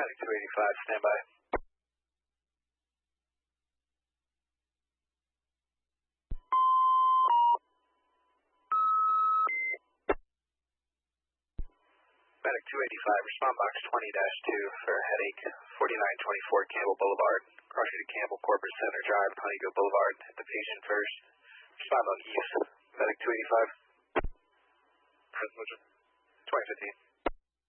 Medic 285, standby. Medic 285, respond box 20-2 for headache, 4924 Campbell Boulevard. Crossing to Campbell Corporate Center Drive, Honeygo Boulevard. Hit the patient first. Respond on east. Medic 285. 2015.